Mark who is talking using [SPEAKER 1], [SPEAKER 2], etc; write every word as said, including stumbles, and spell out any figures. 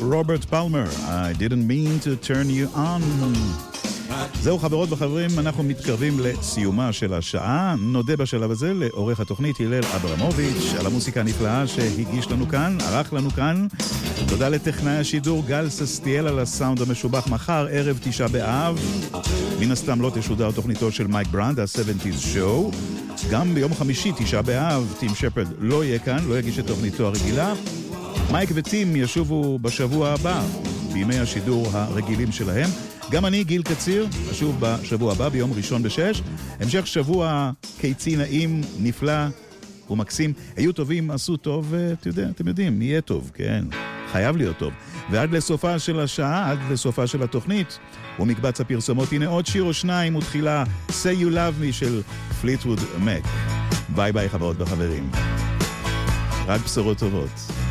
[SPEAKER 1] רוברט פלמר, I didn't mean to turn you on. זהו חברות וחברים, אנחנו מתקרבים לסיומה של השעה. נודה בשלב הזה לעורך התוכנית הלל אברמוביץ' על המוסיקה הנפלאה שהגיש לנו כאן, ערך לנו כאן. תודה לטכנאי השידור גל ססטיאל על הסאונד המשובח. מחר ערב תשעה באב, מן הסתם לא תשודר תוכניתו של מייק ברנד, ה-שבעים Show. גם ביום חמישי תשעה באב טים שפרד לא יהיה כאן, לא יגיש את תוכניתו הרגילה. מייק וטים ישובו בשבוע הבא בימי השידור הרגילים שלהם. גם אני, גיל קציר, אשוב בשבוע הבא ביום ראשון בשש. המשך שבוע קיצי נעים, נפלא ומקסים. היו טובים, עשו טוב, ואתם יודע, אתם יודעים, יהיה טוב, כן, חייב להיות טוב. ועד לסופה של השעה, עד לסופה של התוכנית ומקבץ הפרסומות, הנה עוד שיר או שניים ותחילה Say You Love Me של פליטווד מק. ביי ביי חברות וחברים, רק בשורות טובות.